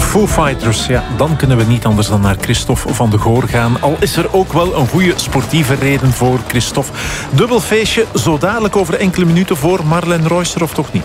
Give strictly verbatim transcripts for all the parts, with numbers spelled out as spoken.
Foo Fighters, ja, dan kunnen we niet anders dan naar Christophe van de Goor gaan. Al is er ook wel een goede sportieve reden voor Christophe. Dubbel feestje, zo dadelijk over enkele minuten voor Marlen Reusser, of toch niet?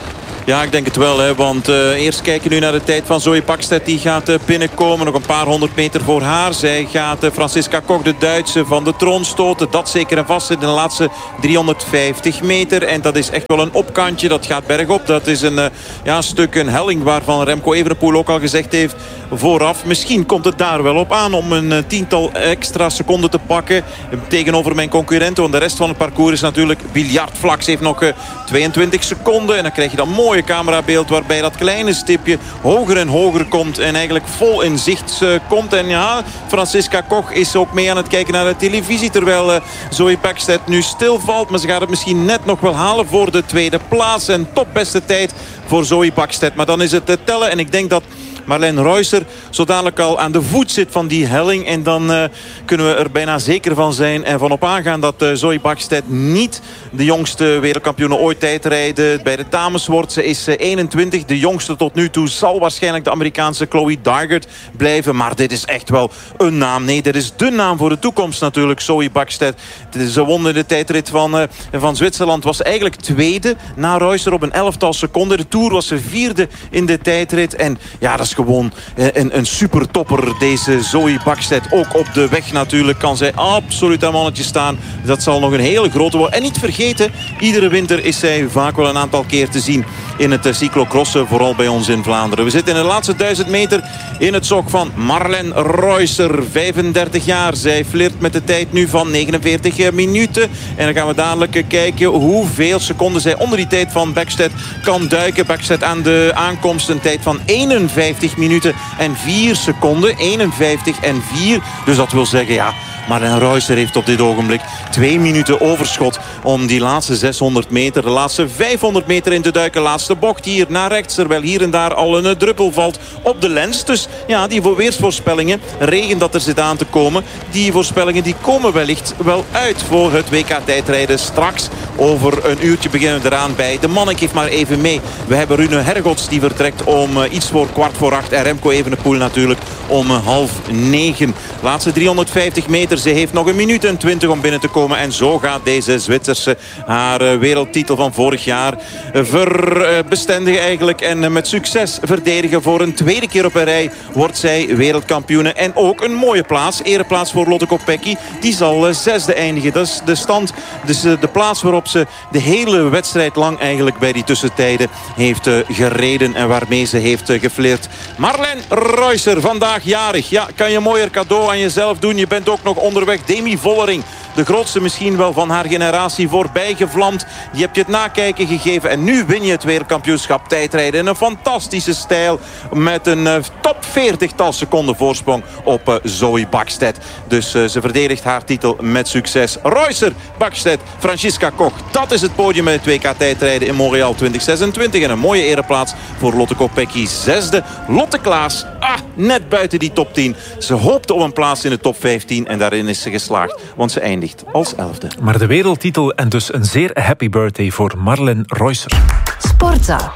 Ja, ik denk het wel. Hè, want uh, eerst kijken we nu naar de tijd van Zoe Bäckstedt. Die gaat uh, binnenkomen. Nog een paar honderd meter voor haar. Zij gaat uh, Franziska Koch, de Duitse, van de troon stoten. Dat zeker en vast in de laatste driehonderdvijftig meter. En dat is echt wel een opkantje. Dat gaat bergop. Dat is een, uh, ja, een stuk een helling waarvan Remco Evenepoel ook al gezegd heeft vooraf. Misschien komt het daar wel op aan om een uh, tiental extra seconden te pakken tegenover mijn concurrenten. Want de rest van het parcours is natuurlijk biljartvlak. Ze heeft nog uh, tweeëntwintig seconden. En dan krijg je dan mooi camerabeeld waarbij dat kleine stipje hoger en hoger komt en eigenlijk vol in zicht uh, komt. En ja, Franziska Koch is ook mee aan het kijken naar de televisie terwijl uh, Zoe Bäckstedt nu stilvalt. Maar ze gaat het misschien net nog wel halen voor de tweede plaats. En topbeste tijd voor Zoe Bäckstedt. Maar dan is het uh, tellen en ik denk dat Marlen Reusser zo dadelijk al aan de voet zit van die helling. En dan uh, kunnen we er bijna zeker van zijn en van op aangaan dat uh, Zoe Bäckstedt niet de jongste wereldkampioene ooit tijdrijden bij de dames wordt. Ze is uh, eenentwintig. De jongste tot nu toe zal waarschijnlijk de Amerikaanse Chloe Dygert blijven. Maar dit is echt wel een naam. Nee, dit is de naam voor de toekomst natuurlijk. Zoe Bäckstedt. Ze won in de tijdrit van, uh, van Zwitserland. Was eigenlijk tweede na Reusser op een elftal seconden. De Tour was ze vierde in de tijdrit. En ja, dat is gewoon een, een super topper, deze Zoe Bäckstedt. Ook op de weg natuurlijk kan zij absoluut aan mannetje staan. Dat zal nog een hele grote worden. En niet vergeten, iedere winter is zij vaak wel een aantal keer te zien in het cyclocrossen, vooral bij ons in Vlaanderen. We zitten in de laatste duizend meter in het zok van Marlen Reusser, vijfendertig jaar. Zij flirt met de tijd nu van negenenveertig minuten. En dan gaan we dadelijk kijken hoeveel seconden zij onder die tijd van Bäckstedt kan duiken. Bäckstedt aan de aankomst een tijd van eenenvijftig minuten en vier seconden. eenenvijftig en vier. Dus dat wil zeggen, ja, Marlen Reusser heeft op dit ogenblik twee minuten overschot om die laatste zeshonderd meter, de laatste vijfhonderd meter in te duiken. Laatste bocht hier naar rechts, terwijl hier en daar al een druppel valt op de lens. Dus ja, die weersvoorspellingen, regen dat er zit aan te komen, die voorspellingen die komen wellicht wel uit voor het W K tijdrijden. Straks over een uurtje beginnen we eraan bij de mannen. Ik geef maar even mee. We hebben Rune Hergots die vertrekt om uh, iets voor kwart voor acht. En Remco Evenepoel natuurlijk om uh, half negen. Laatste driehonderdvijftig meter. Ze heeft nog een minuut en twintig om binnen te komen. En zo gaat deze Zwitserse haar uh, wereldtitel van vorig jaar uh, verbestendigen eigenlijk. En uh, met succes verdedigen. Voor een tweede keer op een rij wordt zij wereldkampioene. En ook een mooie plaats. Ereplaats voor Lotte Kopecky. Die zal uh, zesde eindigen. Dat is de stand. Dus uh, de plaats waarop ze de hele wedstrijd lang eigenlijk bij die tussentijden heeft uh, gereden. En waarmee ze heeft uh, gefleerd. Marlen Reusser, vandaag jarig. Ja, kan je een mooier cadeau aan jezelf doen. Je bent ook nog onderweg. Demi Vollering, de grootste misschien wel van haar generatie, voorbij gevlamd. Die heb je het nakijken gegeven. En nu win je het wereldkampioenschap tijdrijden. In een fantastische stijl. Met een uh, top veertigtal seconden voorsprong op uh, Zoe Bäckstedt. Dus uh, ze verdedigt haar titel met succes. Reusser, Bäckstedt, Franziska Koch. Dat is het podium met het W K tijdrijden in Montreal twintig zesentwintig. En een mooie ereplaats voor Lotte Kopecky. Zesde. Lotte Klaas, ah, net buiten die top tien. Ze hoopte op een plaats in de top vijftien. En daarin is ze geslaagd. Want ze eindigt als elfde. Maar de wereldtitel en dus een zeer happy birthday voor Marlen Reusser. Sportza.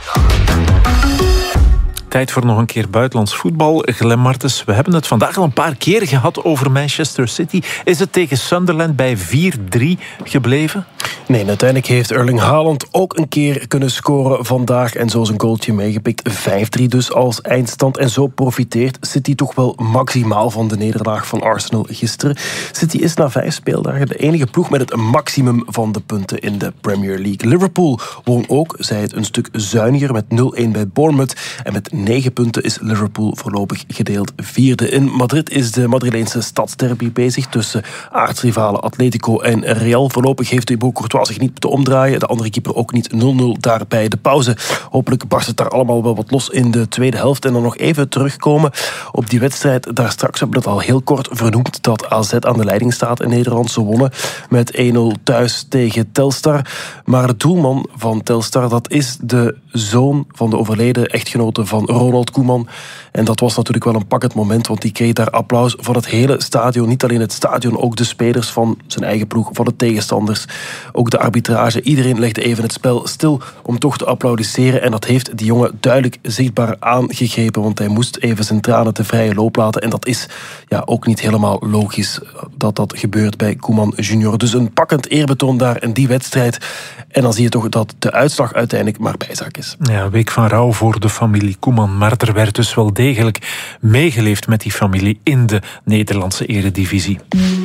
Tijd voor nog een keer buitenlands voetbal. Glenn Martens, we hebben het vandaag al een paar keer gehad over Manchester City. Is het tegen Sunderland bij vier drie gebleven? Nee, uiteindelijk heeft Erling Haaland ook een keer kunnen scoren vandaag. En zo is een goaltje meegepikt. vijf drie dus als eindstand. En zo profiteert City toch wel maximaal van de nederlaag van Arsenal gisteren. City is na vijf speeldagen de enige ploeg met het maximum van de punten in de Premier League. Liverpool won ook, zij het een stuk zuiniger met nul een bij Bournemouth. En met negen punten is Liverpool voorlopig gedeeld vierde. In Madrid is de Madrileense stadsderby bezig tussen aartsrivalen Atletico en Real. Voorlopig heeft Thibaut Courtois zich niet moeten omdraaien. De andere keeper ook niet. nul nul daar bij de pauze. Hopelijk barst het daar allemaal wel wat los in de tweede helft. En dan nog even terugkomen op die wedstrijd daar straks. We hebben het al heel kort vernoemd dat A Z aan de leiding staat in Nederland. Ze wonnen met één nul thuis tegen Telstar. Maar de doelman van Telstar, dat is de zoon van de overleden echtgenote van Ronald Koeman. En dat was natuurlijk wel een pakkend moment, want die kreeg daar applaus van het hele stadion. Niet alleen het stadion, ook de spelers van zijn eigen ploeg, van de tegenstanders. Ook de arbitrage, iedereen legde even het spel stil om toch te applaudisseren. En dat heeft die jongen duidelijk zichtbaar aangegrepen, want hij moest even zijn tranen te vrije loop laten. En dat is ja, ook niet helemaal logisch dat dat gebeurt bij Koeman junior. Dus een pakkend eerbetoon daar in die wedstrijd. En dan zie je toch dat de uitslag uiteindelijk maar bijzaak is. Ja, week van rouw voor de familie Koeman. Maar er werd dus wel degelijk meegeleefd met die familie in de Nederlandse eredivisie.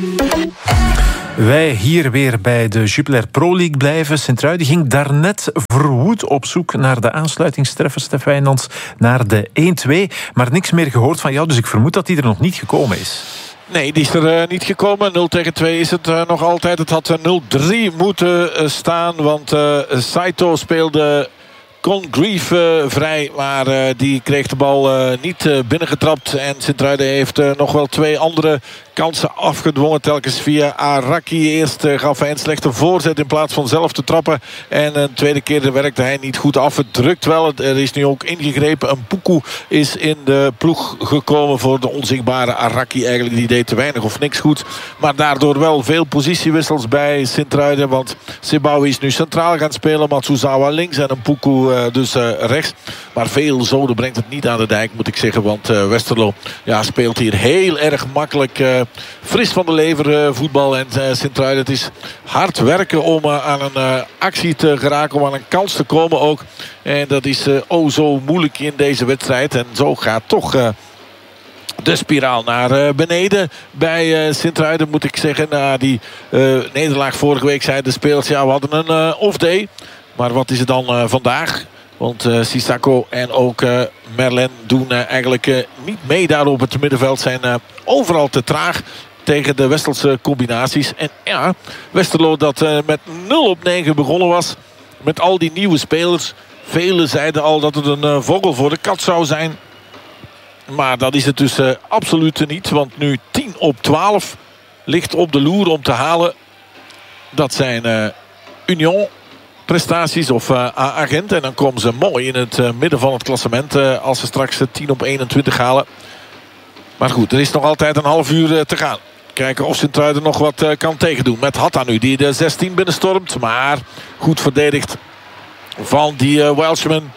Wij hier weer bij de Jupiler Pro League blijven. Sint-Truiden ging daarnet verwoed op zoek naar de aansluitingstreffer, Stef Wijnands, naar de één twee. Maar niks meer gehoord van jou, dus ik vermoed dat die er nog niet gekomen is. Nee, die is er uh, niet gekomen. nul tegen twee is het uh, nog altijd. Het had nul drie moeten uh, staan, want uh, Saito speelde Congreve uh, vrij, maar uh, die kreeg de bal uh, niet uh, binnengetrapt. En Sint-Truiden heeft uh, nog wel twee andere kansen afgedwongen. Telkens via Araki. Eerst uh, gaf hij een slechte voorzet in plaats van zelf te trappen. En een tweede keer werkte hij niet goed af. Het drukt wel. Er is nu ook ingegrepen. Een Puku is in de ploeg gekomen voor de onzichtbare Araki. Eigenlijk die deed te weinig of niks goed. Maar daardoor wel veel positiewissels bij Sint-Truiden. Want Sebawi is nu centraal gaan spelen. Matsuzawa links en een Puku uh, dus uh, rechts. Maar veel zoden brengt het niet aan de dijk, moet ik zeggen. Want uh, Westerlo ja, speelt hier heel erg makkelijk. Uh, fris van de lever uh, voetbal. En uh, Sint-Truiden, het is hard werken om uh, aan een uh, actie te geraken. Om aan een kans te komen ook. En dat is uh, oh zo moeilijk in deze wedstrijd. En zo gaat toch Uh, de spiraal naar uh, beneden bij uh, Sint-Truiden, moet ik zeggen. Na die uh, nederlaag vorige week zeiden de spelers, ja, we hadden een uh, off-day. Maar wat is het dan uh, vandaag? Want uh, Sissako en ook uh, Merlin doen uh, eigenlijk uh, niet mee daar op het middenveld. Zijn uh, overal te traag tegen de Westelse combinaties. En ja, Westerlo dat uh, met nul op negen begonnen was. Met al die nieuwe spelers. Velen zeiden al dat het een uh, vogel voor de kat zou zijn. Maar dat is het dus uh, absoluut niet. Want nu tien op twaalf ligt op de loer om te halen. Dat zijn uh, Union prestaties of uh, Agent. En dan komen ze mooi in het uh, midden van het klassement. Uh, als ze straks uh, tien op eenentwintig halen. Maar goed, er is nog altijd een half uur uh, te gaan. Kijken of Sint-Truiden nog wat uh, kan tegendoen. Met Hatta nu die de zestien binnenstormt. Maar goed verdedigd van die uh, Welshman.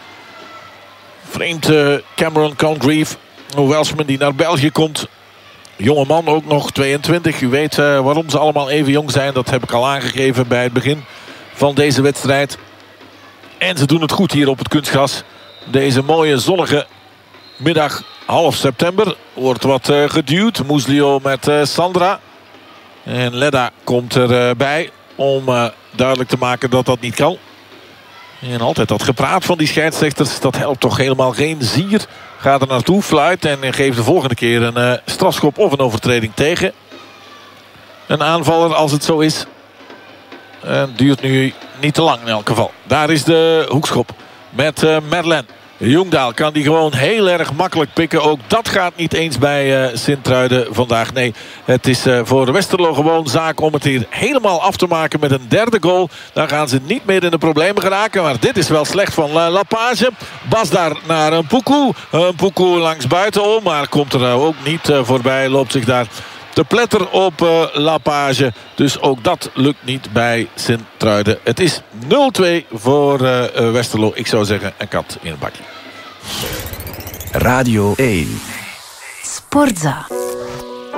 Vreemd uh, Cameron Congreve. Een Welshman die naar België komt. Jonge man ook nog, tweeëntwintig. U weet uh, waarom ze allemaal even jong zijn. Dat heb ik al aangegeven bij het begin van deze wedstrijd. En ze doen het goed hier op het kunstgras. Deze mooie zonnige middag, half september. Wordt wat uh, geduwd. Muslio met uh, Sandra. En Ledda komt erbij uh, om uh, duidelijk te maken dat dat niet kan. En altijd dat gepraat van die scheidsrechters, dat helpt toch helemaal geen zier. Gaat er naartoe, fluit en geeft de volgende keer een uh, strafschop of een overtreding tegen. Een aanvaller als het zo is. En duurt nu niet te lang in elk geval. Daar is de hoekschop met uh, Merlin. Jongdaal kan die gewoon heel erg makkelijk pikken. Ook dat gaat niet eens bij uh, Sint-Truiden vandaag. Nee, het is uh, voor Westerlo gewoon zaak om het hier helemaal af te maken met een derde goal. Dan gaan ze niet meer in de problemen geraken. Maar dit is wel slecht van uh, Lapage. Bas daar naar een Puku. Een Puku langs buitenom. Maar komt er uh, ook niet uh, voorbij. Loopt zich daar te pletter op uh, Lapage. Dus ook dat lukt niet bij Sint-Truiden. Het is nul twee voor uh, uh, Westerlo. Ik zou zeggen een kat in het bakje. Radio één. Sportza.